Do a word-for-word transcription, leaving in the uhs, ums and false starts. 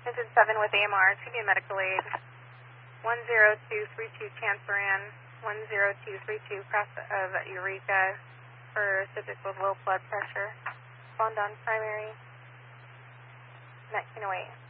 Engine seven with A M R, to be medical aid. one zero two three two Chanceran, one zero two three two cross of Eureka for subject with low blood pressure. Respond on primary, nineteen oh eight.